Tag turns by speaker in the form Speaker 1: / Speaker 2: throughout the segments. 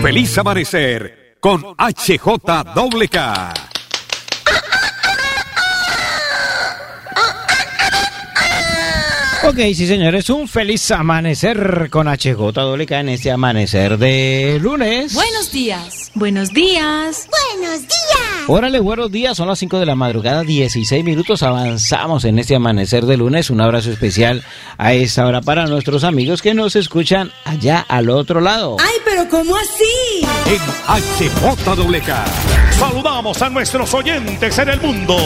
Speaker 1: feliz amanecer con HJWK.
Speaker 2: Ok, sí señores, un feliz amanecer con HJWK en este amanecer de lunes.
Speaker 3: Buenos días. Buenos días.
Speaker 4: Buenos días.
Speaker 2: Órale, buenos días, son las 5 de la madrugada, 16 minutos, avanzamos en este amanecer de lunes. Un abrazo especial a esta hora para nuestros amigos que nos escuchan allá al otro lado.
Speaker 3: Ay, pero ¿cómo así?
Speaker 1: En HJWK saludamos a nuestros oyentes en el mundo.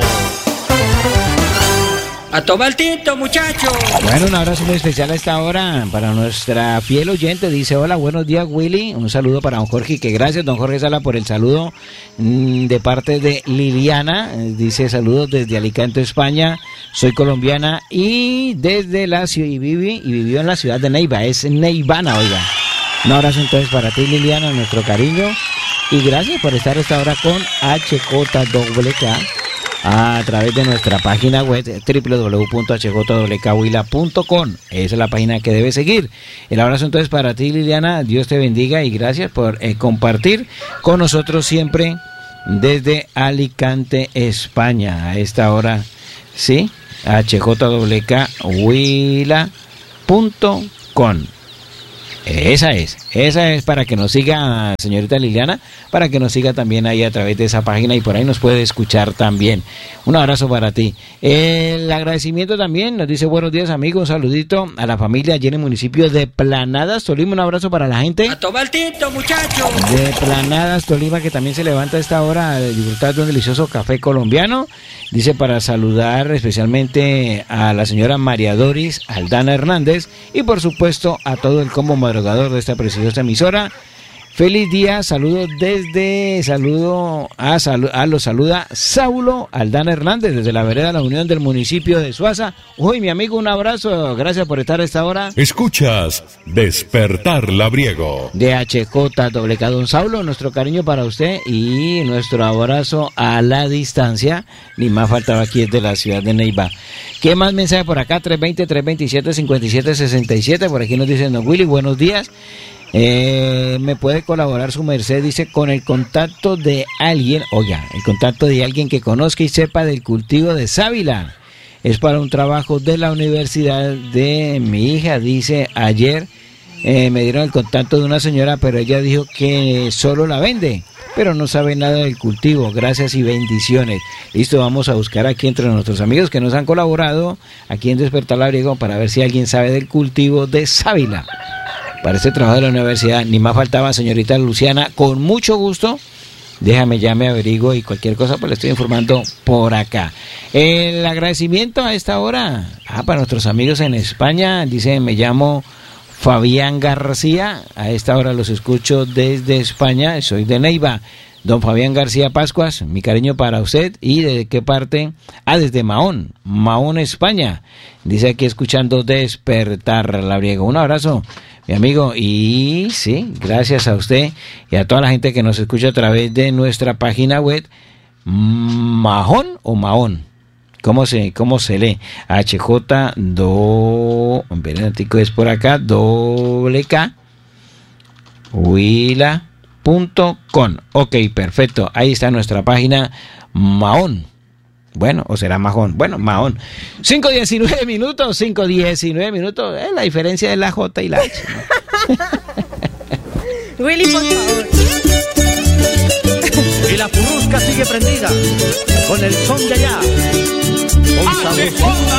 Speaker 5: A tomar tinto, muchachos.
Speaker 2: Bueno, un abrazo muy especial a esta hora para nuestra fiel oyente. Dice, hola, buenos días, Willy. Un saludo para don Jorge, que gracias, don Jorge Sala, por el saludo de parte de Liliana. Dice, saludos desde Alicante, España. Soy colombiana y desde la ciudad, y vivió en la ciudad de Neiva. Es neivana, oiga. Un abrazo entonces para ti, Liliana, nuestro cariño. Y gracias por estar a esta hora con HJWK. A través de nuestra página web www.hjwkwila.com. Esa es la página que debes seguir. El abrazo entonces para ti, Liliana. Dios te bendiga y gracias por compartir con nosotros siempre desde Alicante, España. A esta hora, sí, hjwkwila.com. Esa es para que nos siga, señorita Liliana, para que nos siga también ahí a través de esa página y por ahí nos puede escuchar también. Un abrazo para ti. El agradecimiento también nos dice, buenos días, amigos, un saludito a la familia allí en el municipio de Planadas, Tolima. Un abrazo para la gente
Speaker 5: A tomar tinto, muchachos.
Speaker 2: de Planadas, Tolima, que también se levanta a esta hora a disfrutar de un delicioso café colombiano. Dice, para saludar especialmente a la señora María Doris Aldana Hernández y por supuesto a todo el combo madrugador de esta preciosa emisora. Feliz día, los saluda Saulo Aldana Hernández desde la vereda La Unión del municipio de Suaza. Uy, mi amigo, un abrazo, gracias por estar a esta hora.
Speaker 1: Escuchas Despertar Labriego.
Speaker 2: De HJWK, don Saulo, nuestro cariño para usted y nuestro abrazo a la distancia. Ni más faltaba aquí desde la ciudad de Neiva. ¿Qué más mensaje por acá? 320-327-5767. Por aquí nos dicen, don Willy, buenos días. Me puede colaborar su merced, dice, con el contacto de alguien, el contacto de alguien que conozca y sepa del cultivo de sábila. Es para un trabajo de la universidad de mi hija, dice, ayer me dieron el contacto de una señora, pero ella dijo que solo la vende, pero no sabe nada del cultivo. Gracias y bendiciones. Listo, vamos a buscar aquí entre nuestros amigos que nos han colaborado aquí en Despertar Labriego para ver si alguien sabe del cultivo de sábila. Para este trabajo de la universidad, ni más faltaba, señorita Luciana, con mucho gusto. Déjame, ya me averiguo y cualquier cosa pues le estoy informando por acá. El agradecimiento a esta hora, para nuestros amigos en España, dice, me llamo Fabián García, a esta hora los escucho desde España, soy de Neiva. Don Fabián García Pascuas, mi cariño para usted. ¿Y de qué parte? Desde Mahón, España. Dice aquí escuchando Despertar Labriego. Un abrazo, mi amigo. Y sí, gracias a usted y a toda la gente que nos escucha a través de nuestra página web. ¿Mahón o Mahón? ¿Cómo se lee? es por acá, WK, Wila.com. Ok, perfecto. Ahí está nuestra página Mahón. Bueno, o será Mahón. Bueno, Mahón. 5:19 minutos. Es la diferencia de la J y la H, ¿no?
Speaker 3: Willy, por favor.
Speaker 6: Y la furrusca sigue prendida con el son de allá. Con sabrosura.